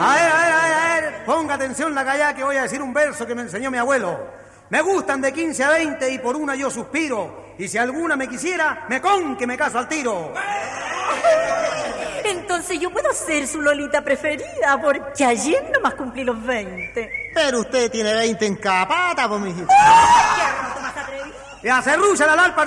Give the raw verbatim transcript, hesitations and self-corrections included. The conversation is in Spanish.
A ver, a ver, a ver, a ver. Ponga atención la callada que voy a decir un verso que me enseñó mi abuelo. Me gustan de quince a veinte y por una yo suspiro. Y si alguna me quisiera, me con que me caso al tiro. Entonces yo puedo ser su Lolita preferida, porque ayer nomás cumplí los veinte. Pero usted tiene veinte en cada pata, pues, mijito. ¡Qué rato más atrevido! Y a Cerrucha la Lalpa